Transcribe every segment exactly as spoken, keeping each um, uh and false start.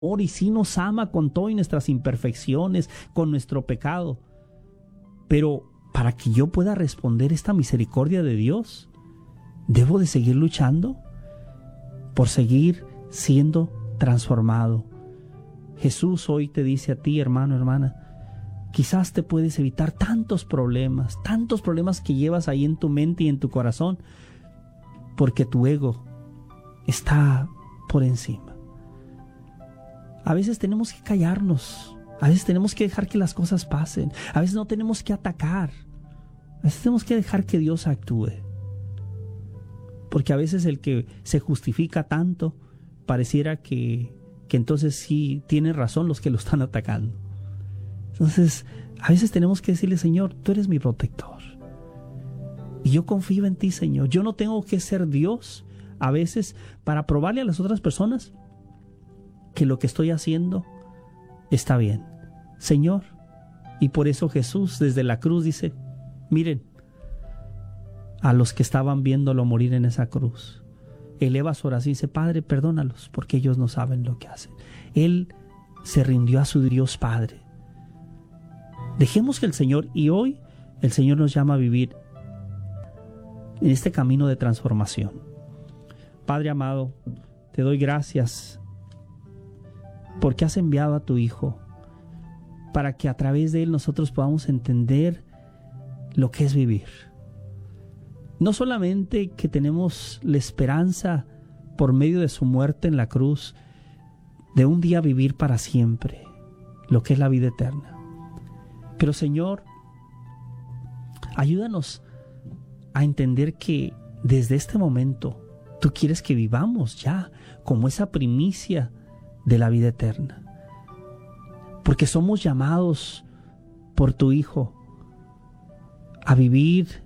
y sí nos ama con todas nuestras imperfecciones, con nuestro pecado. Pero para que yo pueda responder esta misericordia de Dios, debo de seguir luchando por seguir siendo transformado. Jesús hoy te dice a ti, hermano, hermana, quizás te puedes evitar tantos problemas, tantos problemas que llevas ahí en tu mente y en tu corazón, porque tu ego está por encima. A veces tenemos que callarnos, a veces tenemos que dejar que las cosas pasen, a veces no tenemos que atacar, a veces tenemos que dejar que Dios actúe. Porque a veces el que se justifica tanto, pareciera que, que entonces sí tienen razón los que lo están atacando. Entonces, a veces tenemos que decirle, Señor, tú eres mi protector. Y yo confío en ti, Señor. Yo no tengo que ser Dios a veces para probarle a las otras personas que lo que estoy haciendo está bien. Señor, y por eso Jesús desde la cruz dice, miren, a los que estaban viéndolo morir en esa cruz, eleva su oración y dice, Padre, perdónalos porque ellos no saben lo que hacen. Él se rindió a su Dios Padre. Dejemos que el Señor, y hoy el Señor nos llama a vivir en este camino de transformación. Padre amado, te doy gracias porque has enviado a tu Hijo para que a través de Él nosotros podamos entender lo que es vivir. No solamente que tenemos la esperanza por medio de su muerte en la cruz de un día vivir para siempre, lo que es la vida eterna. Pero Señor, ayúdanos a entender que desde este momento tú quieres que vivamos ya como esa primicia de la vida eterna. Porque somos llamados por tu Hijo a vivir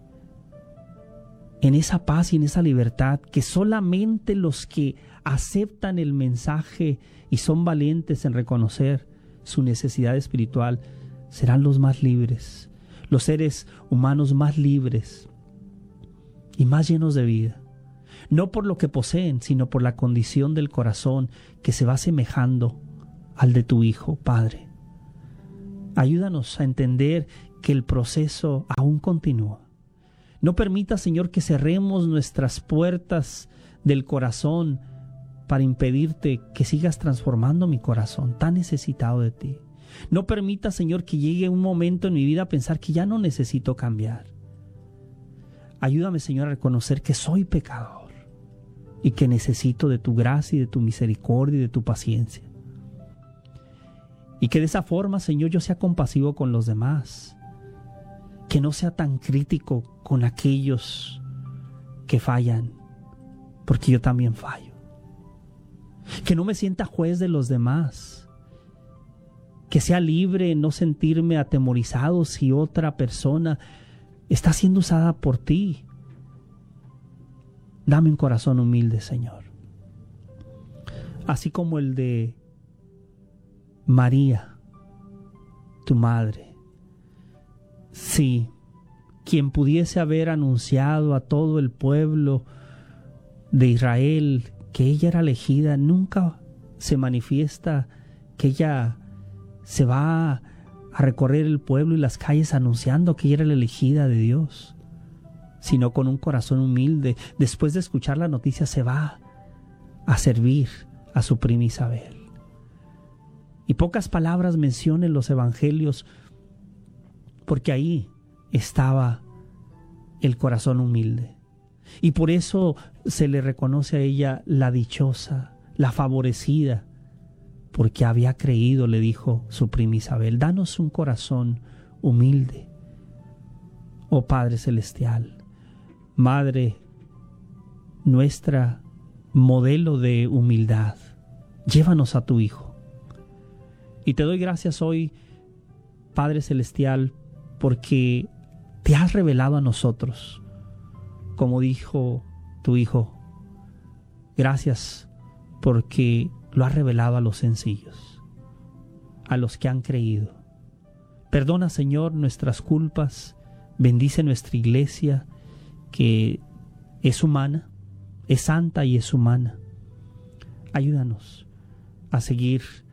en esa paz y en esa libertad que solamente los que aceptan el mensaje y son valientes en reconocer su necesidad espiritual serán los más libres, los seres humanos más libres y más llenos de vida. No por lo que poseen, sino por la condición del corazón que se va asemejando al de tu Hijo, Padre. Ayúdanos a entender que el proceso aún continúa. No permita, Señor, que cerremos nuestras puertas del corazón para impedirte que sigas transformando mi corazón tan necesitado de ti. No permita, Señor, que llegue un momento en mi vida a pensar que ya no necesito cambiar. Ayúdame, Señor, a reconocer que soy pecador y que necesito de tu gracia y de tu misericordia y de tu paciencia. Y que de esa forma, Señor, yo sea compasivo con los demás. Que no sea tan crítico con aquellos que fallan, porque yo también fallo. Que no me sienta juez de los demás. Que sea libre en no sentirme atemorizado si otra persona está siendo usada por ti. Dame un corazón humilde, Señor. Así como el de María, tu madre. Sí, quien pudiese haber anunciado a todo el pueblo de Israel que ella era elegida, nunca se manifiesta que ella se va a recorrer el pueblo y las calles anunciando que ella era la elegida de Dios, sino con un corazón humilde. Después de escuchar la noticia se va a servir a su prima Isabel. Y pocas palabras mencionan los evangelios, porque ahí estaba el corazón humilde. Y por eso se le reconoce a ella la dichosa, la favorecida, porque había creído, le dijo su prima Isabel. Danos un corazón humilde, oh Padre Celestial, Madre nuestra, modelo de humildad. Llévanos a tu Hijo. Y te doy gracias hoy, Padre Celestial, porque te has revelado a nosotros, como dijo tu Hijo. Gracias porque lo has revelado a los sencillos, a los que han creído. Perdona, Señor, nuestras culpas. Bendice nuestra iglesia, que es humana, es santa y es humana. Ayúdanos a seguir